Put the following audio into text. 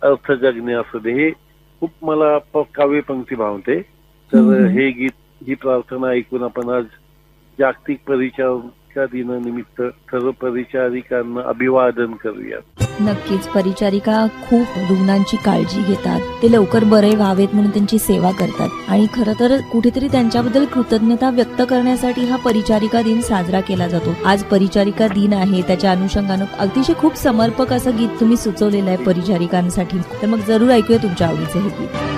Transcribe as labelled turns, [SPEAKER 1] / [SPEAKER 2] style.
[SPEAKER 1] अर्थ जगणे असू दे, हे खूप मला काव्य पंक्ती भावते. तर हे गीत, ही प्रार्थना ऐकून आपण आज जागतिक परिचारिका दिनानिमित्त सर्व परिचारिकांना अभिवादन करूयात.
[SPEAKER 2] नक्कीच, परिचारिका खूप रुग्णांची काळजी घेतात, ते लवकर बरे व्हावेत म्हणून त्यांची सेवा करतात आणि खरं तर कुठेतरी त्यांच्याबद्दल कृतज्ञता व्यक्त करण्यासाठी हा परिचारिका दिन साजरा केला जातो. आज परिचारिका दिन आहे, त्याच्या अनुषंगानं अतिशय खूप समर्पक असं गीत तुम्ही सुचवलेलं आहे परिचारिकांसाठी. तर मग जरूर ऐकूया तुमच्या आवडीचं हे गीत.